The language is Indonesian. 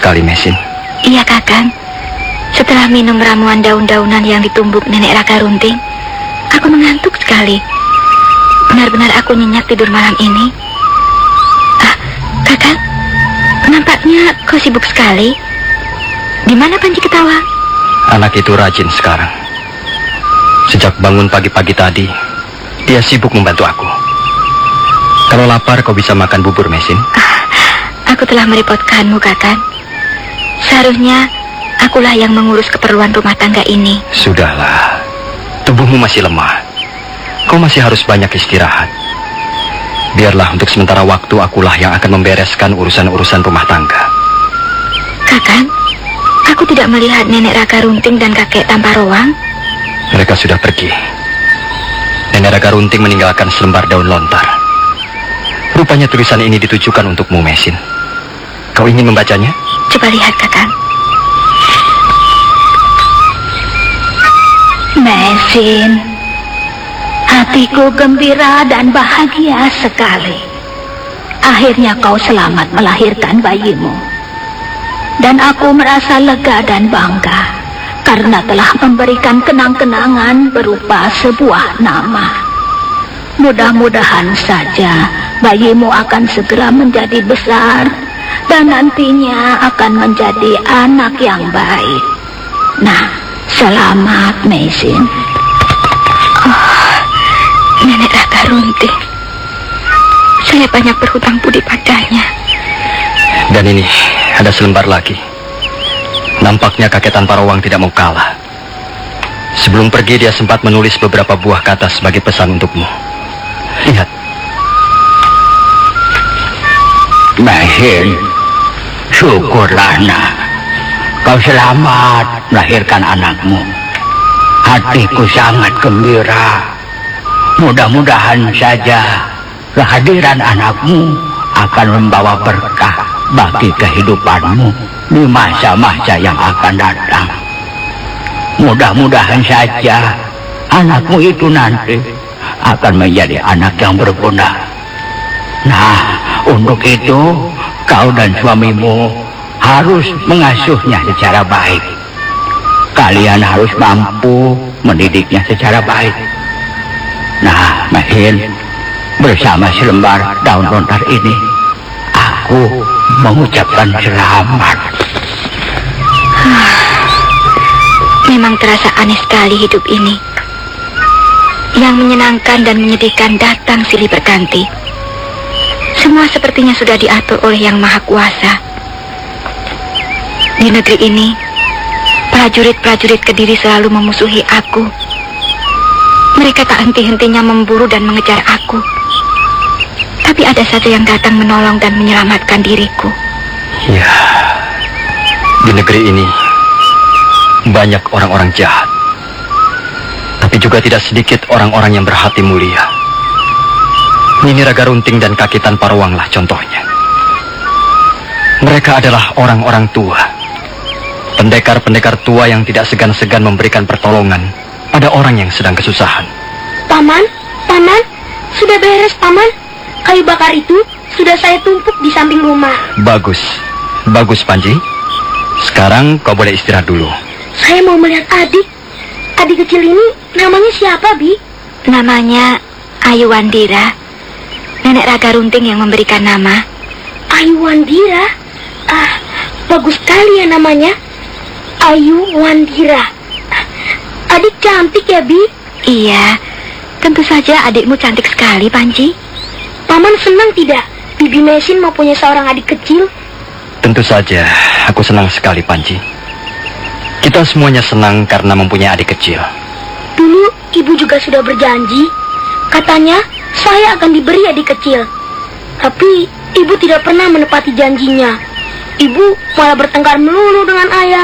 sekali, Mesin. Iya, Kakang. Setelah minum ramuan daun-daunan yang ditumbuk Nenek Raka Runting, aku mengantuk sekali. Benar-benar aku nyenyak tidur malam ini. Kakang, nampaknya kau sibuk sekali. Di mana Panji Ketawang? Anak itu rajin sekarang. Sejak bangun pagi-pagi tadi, dia sibuk membantu aku. Kalau lapar, kau bisa makan bubur, Mesin. Aku telah merepotkanmu, Kakang. Seharusnya akulah yang mengurus keperluan rumah tangga ini. Sudahlah, tubuhmu masih lemah. Kau masih harus banyak istirahat. Biarlah untuk sementara waktu akulah yang akan membereskan urusan-urusan rumah tangga. Kakang, aku tidak melihat Nenek Raka Runting dan kakek Tamparowang. Mereka sudah pergi. Nenek Raka Runting meninggalkan selembar daun lontar. Rupanya tulisan ini ditujukan untukmu, Mesin. Kau ingin membacanya? Coba lihat, Kakang. Mesin, hatiku gembira dan bahagia sekali. Akhirnya kau selamat melahirkan bayimu. Dan aku merasa lega dan bangga karena telah memberikan kenang-kenangan berupa sebuah nama. Mudah-mudahan saja bayimu akan segera menjadi besar dan nantinya akan menjadi anak yang baik. Nah, selamat, Mesin. Nenek Raka Runting. Saya banyak berhutang budi padanya. Dan ini, ada selembar lagi. Nampaknya kakek Tamparowang tidak mau kalah. Sebelum pergi, dia sempat menulis beberapa buah kata sebagai pesan untukmu. Lihat. Mesin, syukurlah nak, kau selamat melahirkan anakmu. Hatiku sangat gembira. Mudah-mudahan saja kehadiran anakmu akan membawa berkah bagi kehidupanmu di masa-masa yang akan datang. Mudah-mudahan saja anakmu itu nanti akan menjadi anak yang berguna. Nah, untuk itu kau dan suamimu harus mengasuhnya secara baik. Kalian harus mampu mendidiknya secara baik. Nah, Mesin, bersama selembar daun lontar ini, aku mengucapkan selamat. Memang terasa aneh sekali hidup ini. Yang menyenangkan dan menyedihkan datang silih berganti. Semua sepertinya sudah diatur oleh Yang Maha Kuasa. Di negeri ini, prajurit-prajurit Kediri selalu memusuhi aku. Mereka tak henti-hentinya memburu dan mengejar aku. Tapi ada saja yang datang menolong dan menyelamatkan diriku. Ya, di negeri ini banyak orang-orang jahat. Tapi juga tidak sedikit orang-orang yang berhati mulia. Nini Raga Runting dan kaki Tamparowanglah contohnya. Mereka adalah orang-orang tua. Pendekar-pendekar tua yang tidak segan-segan memberikan pertolongan pada orang yang sedang kesusahan. Paman, sudah beres, Paman. Kayu bakar itu sudah saya tumpuk di samping rumah. Bagus, Panji. Sekarang kau boleh istirahat dulu. Saya mau melihat adik. Adik kecil ini namanya siapa, Bi? Namanya Ayu Wandira. Nenek Raga Runting yang memberikan nama. Ayu Wandira? Bagus sekali ya namanya. Ayu Wandira. Adik cantik ya, Bi? Iya, tentu saja adikmu cantik sekali, Panji. Paman senang tidak Bibi Mesin mempunyai seorang adik kecil? Tentu saja, aku senang sekali, Panji. Kita semuanya senang karena mempunyai adik kecil. Dulu ibu juga sudah berjanji. Katanya saya akan diberi adik kecil. Tapi ibu tidak pernah menepati janjinya. Ibu malah bertengkar melulu dengan ayah.